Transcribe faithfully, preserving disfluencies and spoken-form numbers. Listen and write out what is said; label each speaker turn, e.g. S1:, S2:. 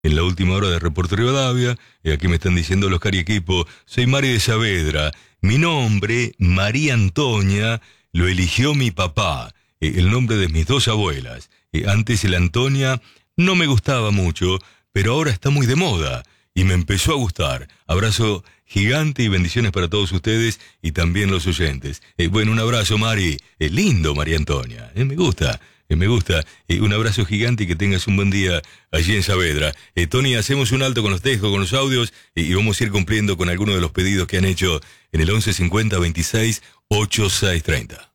S1: en la última hora de Reporte Rivadavia. Y aquí me están diciendo los cari-equipo, soy Mari de Saavedra. Mi nombre, María Antonia, lo eligió mi papá, eh, el nombre de mis dos abuelas. Eh, antes el Antonia no me gustaba mucho, pero ahora está muy de moda y me empezó a gustar. Abrazo gigante y bendiciones para todos ustedes y también los oyentes. Eh, bueno, un abrazo, Mari. Eh, lindo, María Antonia. Eh, me gusta, eh, me gusta. Eh, un abrazo gigante y que tengas un buen día allí en Saavedra. Eh, Tony, hacemos un alto con los textos, con los audios eh, y vamos a ir cumpliendo con algunos de los pedidos que han hecho en el once cincuenta veintiséis ochenta y seis treinta.